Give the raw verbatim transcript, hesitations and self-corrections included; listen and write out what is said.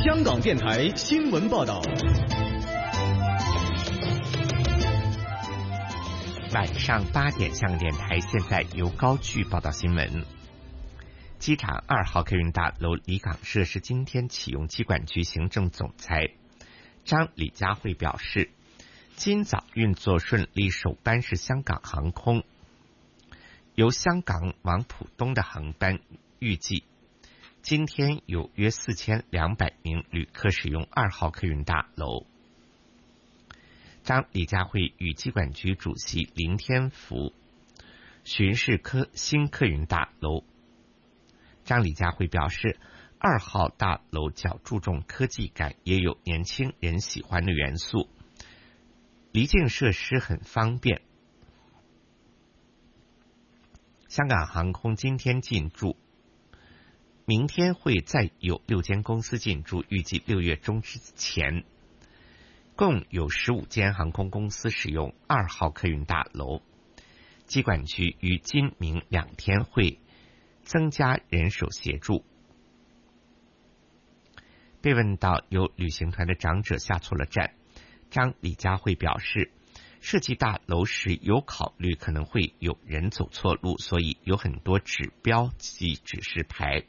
香港电台新闻报道。 晚上八点，香港电台现在由高炬报道新闻。机场二号客运大楼离港设施今天启用，机管局行政总裁张李家慧表示，今早运作顺利，首班是香港航空由香港往浦东的航班，预计今天有约四千两百名旅客使用二号客运大楼。张李家慧与机管局主席林天福巡视科新客运大楼。张李家慧表示，二号大楼较注重科技感，也有年轻人喜欢的元素，离境设施很方便。香港航空今天进驻，明天会再有六间公司进驻，预计六月中之前共有十五间航空公司使用二号客运大楼。机管局于今明两天会增加人手协助。被问到有旅行团的长者下错了站，张李家慧表示，设计大楼时有考虑可能会有人走错路，所以有很多指标及指示牌。